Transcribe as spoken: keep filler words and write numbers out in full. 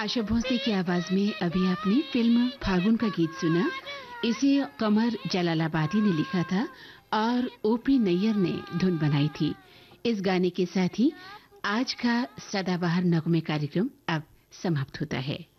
आशा भोसले की आवाज में अभी आपने फिल्म फागुन का गीत सुना। इसे कमर जलालाबादी ने लिखा था और ओपी नैयर ने धुन बनाई थी। इस गाने के साथ ही आज का सदाबहार नगमे कार्यक्रम अब समाप्त होता है।